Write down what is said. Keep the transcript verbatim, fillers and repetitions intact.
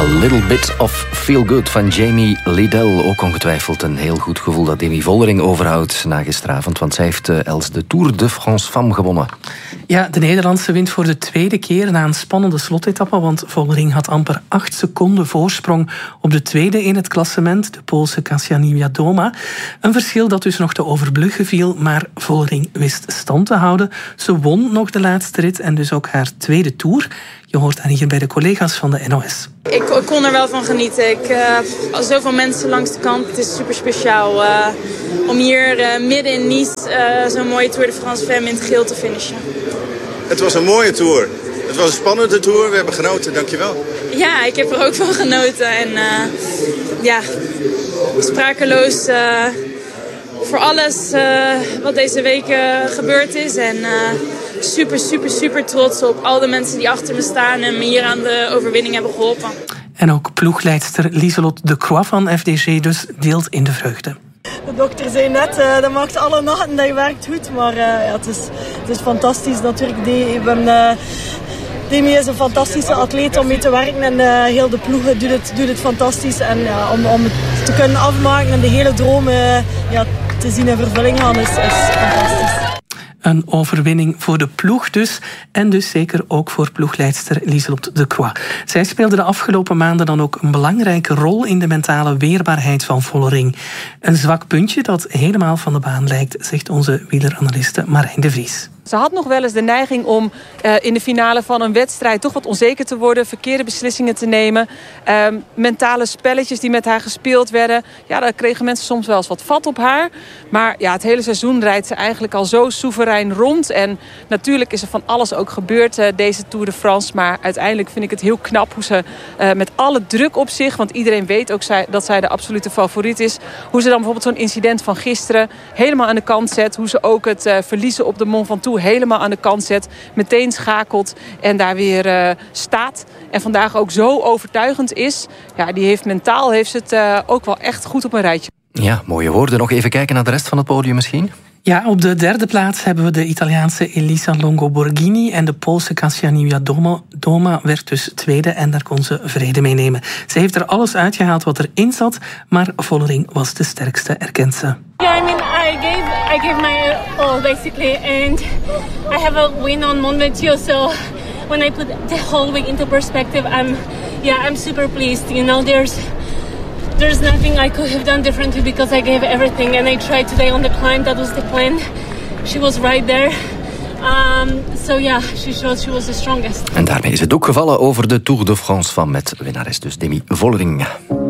A Little Bit of Feel Good van Jamie Lidell. Ook ongetwijfeld een heel goed gevoel dat Demi Vollering overhoudt na gisteravond. Want zij heeft uh, Els de Tour de France Femme gewonnen. Ja, de Nederlandse wint voor de tweede keer na een spannende slotetappe. Want Vollering had amper acht seconden voorsprong op de tweede in het klassement. De Poolse Kasia Niewiadoma. Een verschil dat dus nog te overbruggen viel. Maar Vollering wist stand te houden. Ze won nog de laatste rit en dus ook haar tweede Tour. Je hoort haar hier bij de collega's van de N O S. Ik, ik kon er wel van genieten. Ik, uh, zoveel mensen langs de kant. Het is super speciaal uh, om hier uh, midden in Nice uh, zo'n mooie Tour de France Femme in het geel te finishen. Het was een mooie Tour. Het was een spannende Tour. We hebben genoten, dankjewel. Ja, ik heb er ook van genoten. En uh, ja, sprakeloos uh, voor alles uh, wat deze week uh, gebeurd is. En uh, super, super, super trots op al de mensen die achter me staan en me hier aan de overwinning hebben geholpen. En ook ploegleidster Lieselot de Croix van F D G dus deelt in de vreugde. De dokter zei net, uh, dat maakt alle nachten, dat je werkt goed. Maar uh, ja, het, is, het is fantastisch natuurlijk. Ik ben, uh, Demi is een fantastische atleet om mee te werken. En uh, heel de ploeg doet het, doet het fantastisch. En uh, om, om het te kunnen afmaken en de hele droom uh, ja, te zien in vervulling gaan is, is fantastisch. Een overwinning voor de ploeg dus. En dus zeker ook voor ploegleidster Lieselot de Croix. Zij speelde de afgelopen maanden dan ook een belangrijke rol in de mentale weerbaarheid van Vollering. Een zwak puntje dat helemaal van de baan lijkt, zegt onze wieleranaliste Marijn de Vries. Ze had nog wel eens de neiging om uh, in de finale van een wedstrijd toch wat onzeker te worden, verkeerde beslissingen te nemen. Uh, mentale spelletjes die met haar gespeeld werden. Ja, daar kregen mensen soms wel eens wat vat op haar. Maar ja, het hele seizoen rijdt ze eigenlijk al zo soeverein rond. En natuurlijk is er van alles ook gebeurd, uh, deze Tour de France. Maar uiteindelijk vind ik het heel knap hoe ze uh, met alle druk op zich, want iedereen weet ook zij, dat zij de absolute favoriet is, hoe ze dan bijvoorbeeld zo'n incident van gisteren helemaal aan de kant zet. Hoe ze ook het uh, verliezen op de Mont Ventoux helemaal aan de kant zet, meteen schakelt en daar weer uh, staat. En vandaag ook zo overtuigend is. Ja, die heeft mentaal heeft het uh, ook wel echt goed op een rijtje. Ja, mooie woorden. Nog even kijken naar de rest van het podium misschien. Ja, op de derde plaats hebben we de Italiaanse Elisa Longo Borghini en de Poolse Kasia Niewiadoma Doma werd dus tweede en daar kon ze vrede mee nemen. Ze heeft er alles uitgehaald wat erin zat, maar Vollering was de sterkste, erkent ze. Yeah, I mean, I gave I gave my all basically, and I have a win on Mont Ventoux. So when I put the whole week into perspective, I'm yeah, I'm super pleased. You know, there's there's nothing I could have done differently because I gave everything, and I tried today on the climb. That was the plan. She was right there. Um, so yeah, she showed she was the strongest. En daarmee is het ook gevallen over de Tour de France van met winnares dus Demi Vollering.